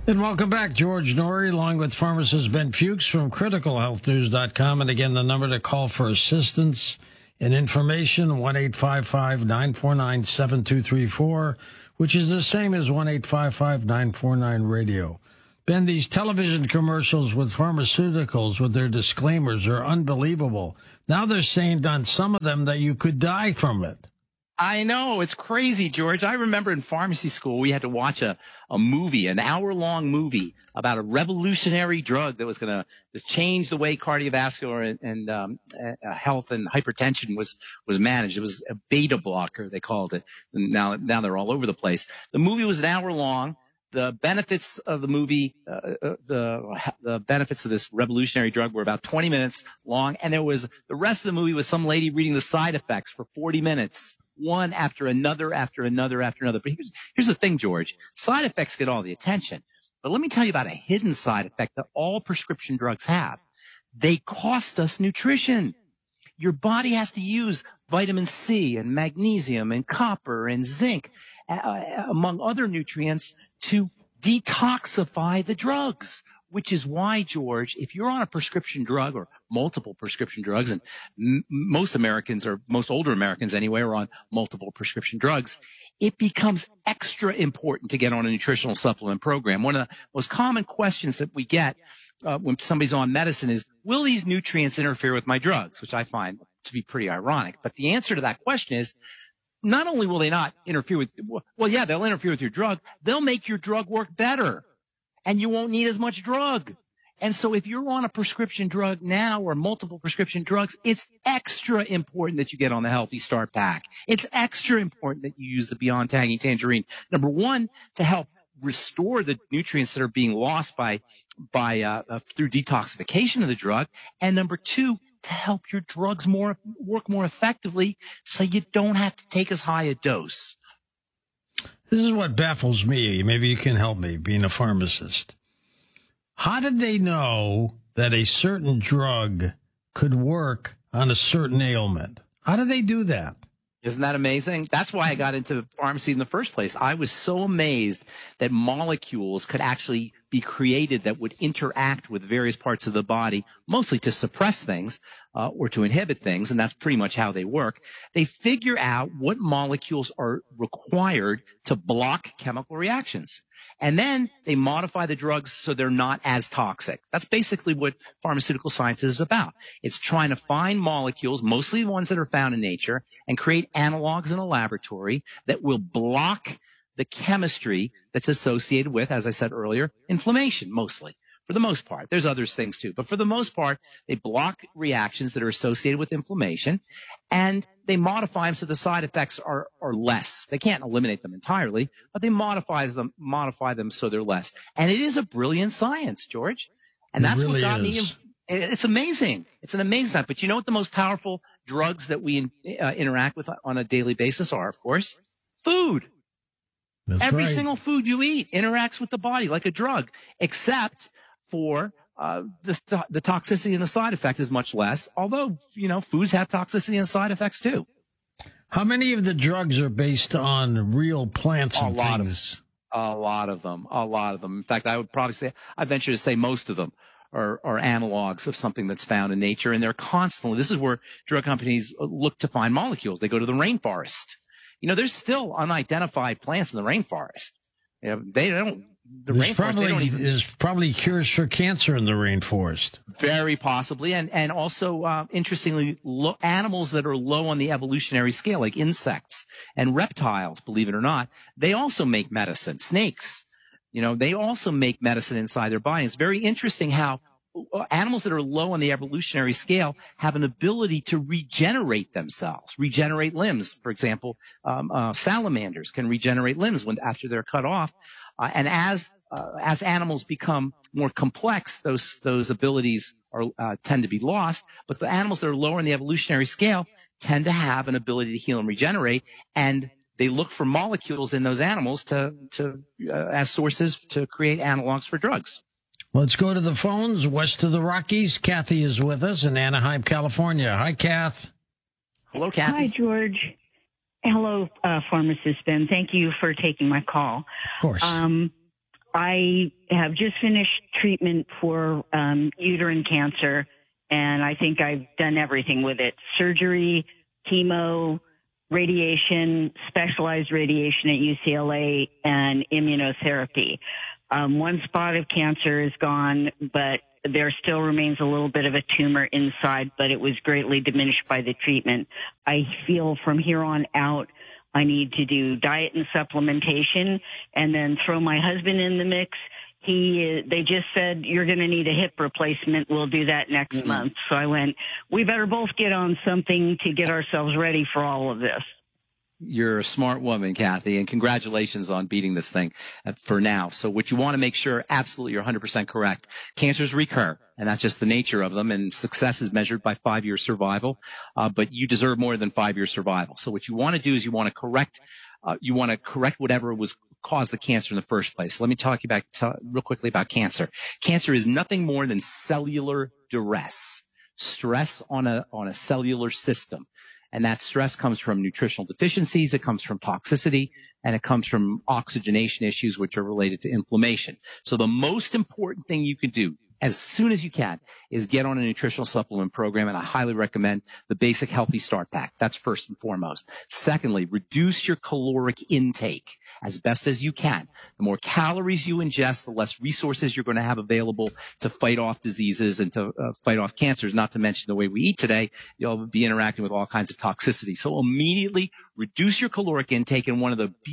And welcome back. George Noory, along with pharmacist Ben Fuchs from criticalhealthnews.com. And again, the number to call for assistance and information, 1-855-949-7234, which is the same as 1-855-949-RADIO. Ben, these television commercials with pharmaceuticals with their disclaimers are unbelievable. Now they're saying on some of them that you could die from it. I know. It's crazy, George. I remember in pharmacy school, we had to watch a movie, an hour-long movie about a revolutionary drug that was going to change the way cardiovascular and health and hypertension was managed. It was a beta blocker, they called it. And now they're all over the place. The movie was an hour long. The benefits of the movie, the benefits of this revolutionary drug were about 20 minutes long. And the rest of the movie was some lady reading the side effects for 40 minutes. One after another, after another, after another. But here's the thing, George. Side effects get all the attention. But let me tell you about a hidden side effect that all prescription drugs have. They cost us nutrition. Your body has to use vitamin C and magnesium and copper and zinc, among other nutrients, to detoxify the drugs. Which is why, George, if you're on a prescription drug or multiple prescription drugs, and most Americans, or most older Americans anyway, are on multiple prescription drugs, it becomes extra important to get on a nutritional supplement program. One of the most common questions that we get when somebody's on medicine is, will these nutrients interfere with my drugs? Which I find to be pretty ironic. But the answer to that question is, not only will they not interfere with, well, yeah, they'll interfere with your drug, they'll make your drug work better. And you won't need as much drug. And so if you're on a prescription drug now or multiple prescription drugs, it's extra important that you get on the Healthy Start Pack. It's extra important that you use the Beyond Tangy Tangerine. Number one, to help restore the nutrients that are being lost through detoxification of the drug. And number two, to help your drugs work more effectively so you don't have to take as high a dose. This is what baffles me. Maybe you can help me, being a pharmacist. How did they know that a certain drug could work on a certain ailment? How did they do that? Isn't that amazing? That's why I got into pharmacy in the first place. I was so amazed that molecules could actually be created that would interact with various parts of the body, mostly to suppress things or to inhibit things, and that's pretty much how they work. They figure out what molecules are required to block chemical reactions. And then they modify the drugs so they're not as toxic. That's basically what pharmaceutical science is about. It's trying to find molecules, mostly the ones that are found in nature, and create analogs in a laboratory that will block the chemistry that's associated with, as I said earlier, inflammation, mostly. For the most part. There's other things too. But for the most part, they block reactions that are associated with inflammation, and they modify them so the side effects are less. They can't eliminate them entirely, but they modify them so they're less. And it is a brilliant science, George. And that's really what got is. me. It's amazing. It's an amazing science. But you know what the most powerful drugs that we interact with on a daily basis are, of course? Food. That's Every right. single food you eat interacts with the body like a drug, except for the toxicity and the side effect is much less, although, foods have toxicity and side effects too. How many of the drugs are based on real plants and things? A lot of them. In fact, I venture to say most of them are analogs of something that's found in nature, and they're constantly, this is where drug companies look to find molecules. They go to the rainforest. There's still unidentified plants in the rainforest. There's probably cures for cancer in the rainforest. Very possibly. And also, interestingly, animals that are low on the evolutionary scale, like insects and reptiles, believe it or not, they also make medicine. Snakes, they also make medicine inside their body. It's very interesting how animals that are low on the evolutionary scale have an ability to regenerate themselves, regenerate limbs. For example, salamanders can regenerate limbs after they're cut off. And as animals become more complex, those abilities tend to be lost. But the animals that are lower in the evolutionary scale tend to have an ability to heal and regenerate, and they look for molecules in those animals as sources to create analogs for drugs. Let's go to the phones west of the Rockies. Kathy is with us in Anaheim, California. Hi, Kath. Hello, Kathy. Hi, George. Hello, pharmacist Ben. Thank you for taking my call. Of course. I have just finished treatment for uterine cancer, and I think I've done everything with it. Surgery, chemo, radiation, specialized radiation at UCLA, and immunotherapy. One spot of cancer is gone, but there still remains a little bit of a tumor inside, but it was greatly diminished by the treatment. I feel from here on out, I need to do diet and supplementation and then throw my husband in the mix. They just said, you're going to need a hip replacement. We'll do that next month. So I went, we better both get on something to get ourselves ready for all of this. You're a smart woman, Kathy, and congratulations on beating this thing for now. So what you want to make sure, absolutely, you're 100% correct. Cancers recur, and that's just the nature of them, and success is measured by 5-year survival, but you deserve more than 5-year survival. So what you want to do is you want to correct whatever was caused the cancer in the first place. Let me talk real quickly about cancer. Cancer is nothing more than cellular duress, stress on a cellular system. And that stress comes from nutritional deficiencies, it comes from toxicity, and it comes from oxygenation issues, which are related to inflammation. So the most important thing you can do as soon as you can is get on a nutritional supplement program, and I highly recommend the Basic Healthy Start Pack. That's first and foremost. Secondly, reduce your caloric intake as best as you can. The more calories you ingest, the less resources you're going to have available to fight off diseases and to fight off cancers, not to mention the way we eat today. You'll be interacting with all kinds of toxicity. So immediately reduce your caloric intake, and one of the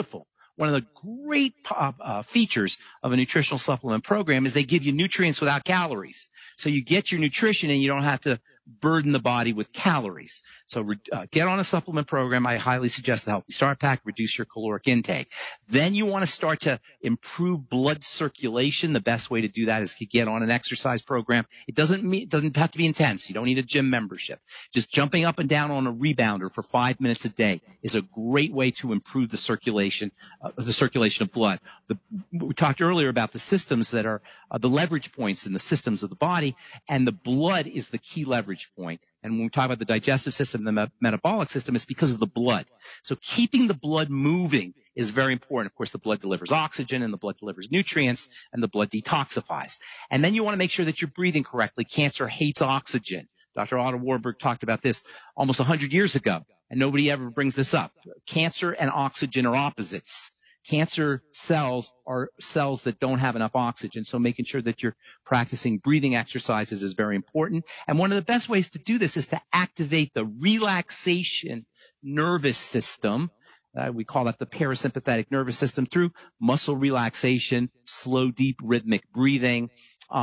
great features of a nutritional supplement program is they give you nutrients without calories. So you get your nutrition and you don't have to burden the body with calories. So get on a supplement program. I highly suggest the Healthy Start Pack. Reduce your caloric intake. Then you want to start to improve blood circulation. The best way to do that is to get on an exercise program. It doesn't have to be intense. You don't need a gym membership. Just jumping up and down on a rebounder for 5 minutes a day is a great way to improve the circulation of blood. We talked earlier about the systems that are the leverage points in the systems of the body, and the blood is the key leverage point. And when we talk about the digestive system, the metabolic system, it's because of the blood. So keeping the blood moving is very important. Of course, the blood delivers oxygen, and the blood delivers nutrients, and the blood detoxifies. And then you want to make sure that you're breathing correctly. Cancer hates oxygen. Dr. Otto Warburg talked about this almost 100 years ago, and nobody ever brings this up. Cancer and oxygen are opposites. Cancer cells are cells that don't have enough oxygen, so making sure that you're practicing breathing exercises is very important. And one of the best ways to do this is to activate the relaxation nervous system. We call that the parasympathetic nervous system through muscle relaxation, slow, deep, rhythmic breathing,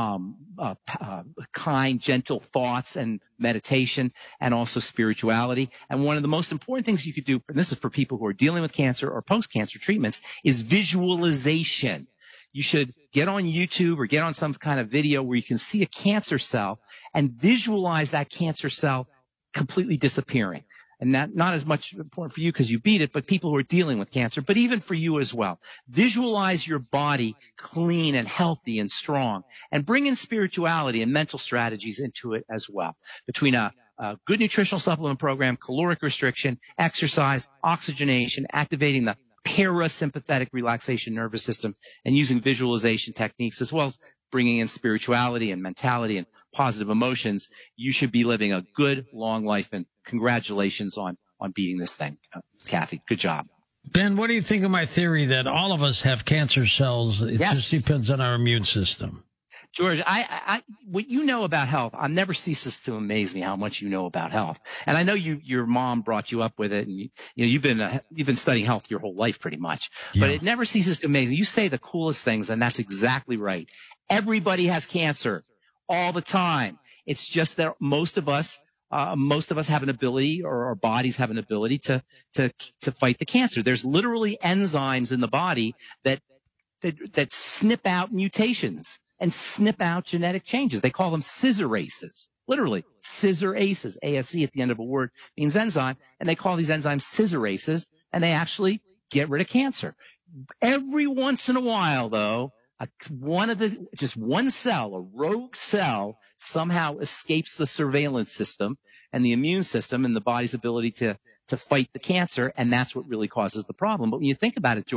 kind, gentle thoughts and meditation, and also spirituality. And one of the most important things you could do, and this is for people who are dealing with cancer or post-cancer treatments, is visualization. You should get on YouTube or get on some kind of video where you can see a cancer cell and visualize that cancer cell completely disappearing. And not as much important for you because you beat it, but people who are dealing with cancer, but even for you as well. Visualize your body clean and healthy and strong, and bring in spirituality and mental strategies into it as well. Between a good nutritional supplement program, caloric restriction, exercise, oxygenation, activating the parasympathetic relaxation nervous system, and using visualization techniques, as well as bringing in spirituality and mentality and positive emotions, you should be living a good, long life. And congratulations on beating this thing, Kathy. Good job. Ben, what do you think of my theory that all of us have cancer cells? It Yes. just depends on our immune system. George, what you know about health, never ceases to amaze me how much you know about health. And I know your mom brought you up with it, and you've been studying health your whole life pretty much. Yeah. But it never ceases to amaze me. You say the coolest things, and that's exactly right. Everybody has cancer all the time. It's just that most of us have an ability, or our bodies have an ability to fight the cancer. There's literally enzymes in the body that snip out mutations and snip out genetic changes. They call them scissораces. Literally, scissораces. ASE at the end of a word means enzyme, and they call these enzymes scissораces, and they actually get rid of cancer. Every once in a while, though, just one cell, a rogue cell, somehow escapes the surveillance system and the immune system and the body's ability to fight the cancer, and that's what really causes the problem. But when you think about it, George,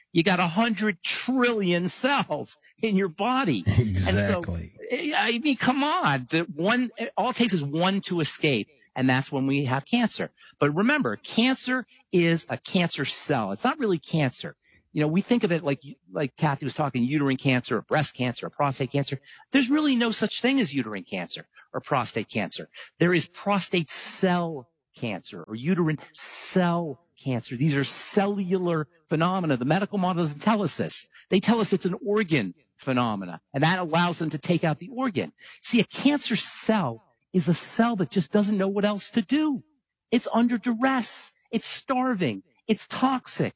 You got 100 trillion cells in your body. Exactly. And so, I mean, come on. All it takes is one to escape, and that's when we have cancer. But remember, cancer is a cancer cell. It's not really cancer. You know, we think of it like Kathy was talking, uterine cancer or breast cancer or prostate cancer. There's really no such thing as uterine cancer or prostate cancer. There is prostate cell cancer or uterine cell cancer. These are cellular phenomena. The medical model doesn't tell us this. They tell us it's an organ phenomena, and that allows them to take out the organ. See, a cancer cell is a cell that just doesn't know what else to do. It's under duress. It's starving. It's toxic.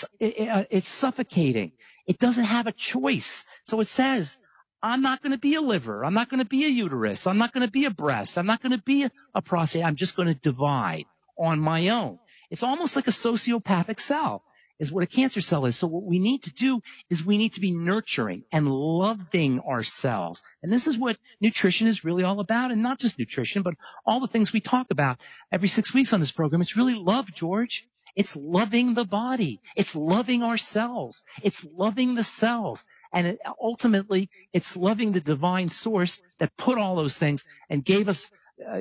It's suffocating. It doesn't have a choice. So it says, I'm not going to be a liver. I'm not going to be a uterus. I'm not going to be a breast. I'm not going to be a prostate. I'm just going to divide on my own. It's almost like a sociopathic cell is what a cancer cell is. So what we need to do is we need to be nurturing and loving our cells. And this is what nutrition is really all about. And not just nutrition, but all the things we talk about every 6 weeks on this program. It's really love, George. It's loving the body. It's loving our cells. It's loving the cells. And ultimately, it's loving the divine source that put all those things and gave us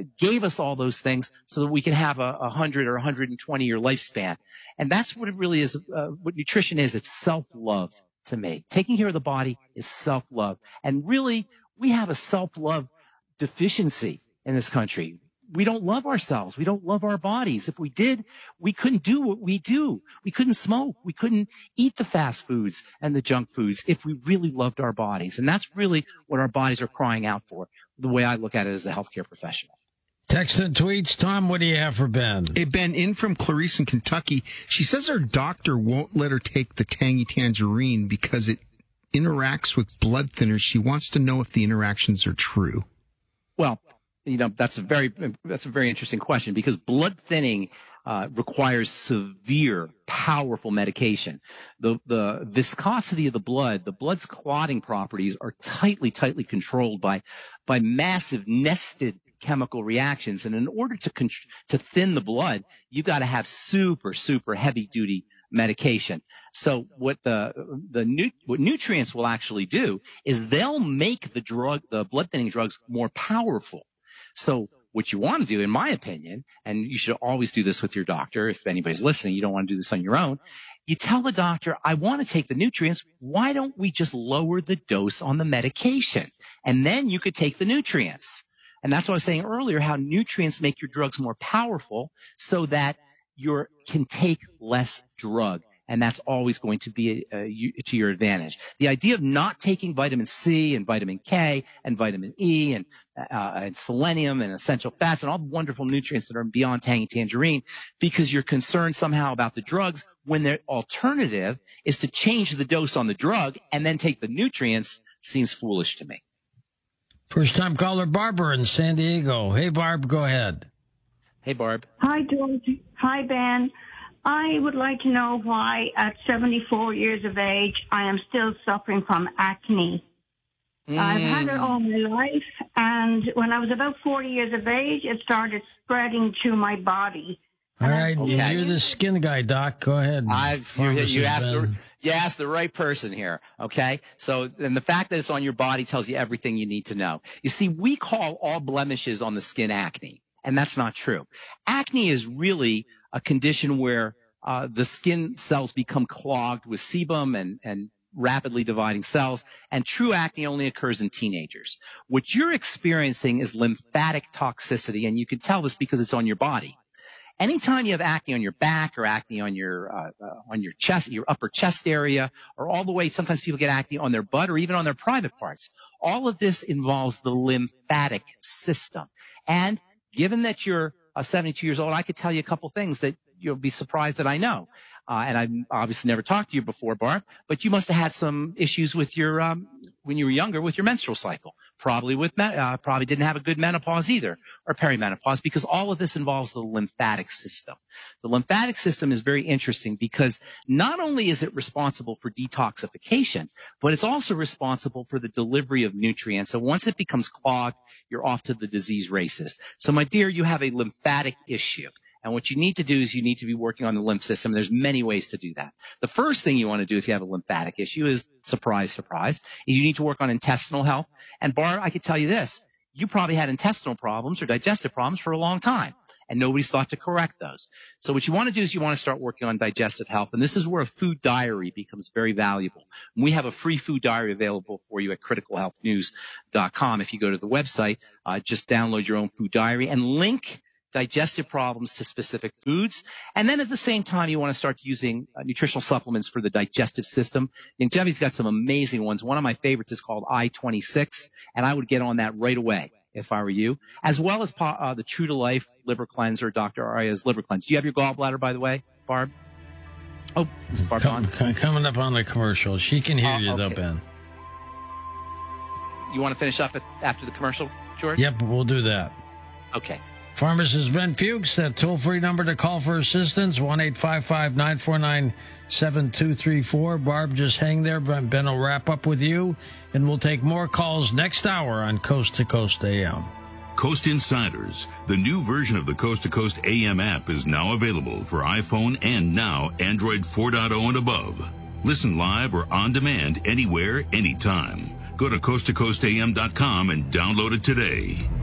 all those things so that we can have a 100 or 120 year lifespan. And that's what it really is. What nutrition is. It's self-love to me. Taking care of the body is self-love. And really, we have a self-love deficiency in this country. We don't love ourselves. We don't love our bodies. If we did, we couldn't do what we do. We couldn't smoke. We couldn't eat the fast foods and the junk foods if we really loved our bodies. And that's really what our bodies are crying out for, the way I look at it as a healthcare professional. Text and tweets. Tom, what do you have for Ben? Hey, Ben, in from Clarice in Kentucky. She says her doctor won't let her take the tangy tangerine because it interacts with blood thinners. She wants to know if the interactions are true. Well, you know, that's a very interesting question because blood thinning requires severe, powerful medication. The viscosity of the blood's clotting properties are tightly controlled by massive nested chemical reactions. And in order to thin the blood, you got to have super heavy duty medication. So what what nutrients will actually do is they'll make the blood thinning drugs more powerful. So what you want to do, in my opinion, and you should always do this with your doctor. If anybody's listening, you don't want to do this on your own. You tell the doctor, I want to take the nutrients. Why don't we just lower the dose on the medication? And then you could take the nutrients. And that's what I was saying earlier, how nutrients make your drugs more powerful so that you can take less drug. And that's always going to be to your advantage. The idea of not taking vitamin C and vitamin K and vitamin E and selenium and essential fats and all the wonderful nutrients that are beyond tangy tangerine because you're concerned somehow about the drugs when the alternative is to change the dose on the drug and then take the nutrients seems foolish to me. First time caller Barbara in San Diego. Hey, Barb, go ahead. Hey, Barb. Hi, George. Hi, Ben. I would like to know why at 74 years of age, I am still suffering from acne. I've had it all my life, and when I was about 40 years of age, it started spreading to my body. All right, okay. You're the skin guy, Doc. Go ahead. You asked the right person here, okay? So, and the fact that it's on your body tells you everything you need to know. You see, we call all blemishes on the skin acne, and that's not true. Acne is really a condition where the skin cells become clogged with sebum and rapidly dividing cells, and true acne only occurs in teenagers. What you're experiencing is lymphatic toxicity, and you can tell this because it's on your body. Anytime you have acne on your back or acne on your chest, your upper chest area, or all the way, sometimes people get acne on their butt or even on their private parts. All of this involves the lymphatic system. And given that you're 72 years old, I could tell you a couple things that you'll be surprised that I know. And I've obviously never talked to you before, Barb, but you must have had some issues with your, when you were younger, with your menstrual cycle. Probably didn't have a good menopause either, or perimenopause, because all of this involves the lymphatic system. The lymphatic system is very interesting because not only is it responsible for detoxification, but it's also responsible for the delivery of nutrients. So once it becomes clogged, you're off to the disease races. So my dear, you have a lymphatic issue. And what you need to do is you need to be working on the lymph system. There's many ways to do that. The first thing you want to do if you have a lymphatic issue is, surprise, surprise, is you need to work on intestinal health. And Barb, I could tell you this, you probably had intestinal problems or digestive problems for a long time, and nobody's thought to correct those. So what you want to do is you want to start working on digestive health. And this is where a food diary becomes very valuable. And we have a free food diary available for you at criticalhealthnews.com. If you go to the website, just download your own food diary and link digestive problems to specific foods. And then at the same time, you want to start using nutritional supplements for the digestive system. And Debbie's got some amazing ones. One of my favorites is called I-26, and I would get on that right away if I were you, as well as the True to Life Liver Cleanser, Dr. Aria's Liver Cleanse. Do you have your gallbladder, by the way, Barb? Oh, is Barb on? Coming up on the commercial. She can hear you, though, Ben. You want to finish up after the commercial, George? Yep, we'll do that. Okay. Pharmacist Ben Fuchs, that toll-free number to call for assistance, 1-855-949-7234. Barb, just hang there. Ben will wrap up with you, and we'll take more calls next hour on Coast to Coast AM. Coast Insiders, the new version of the Coast to Coast AM app, is now available for iPhone and now Android 4.0 and above. Listen live or on demand anywhere, anytime. Go to coasttocoastam.com and download it today.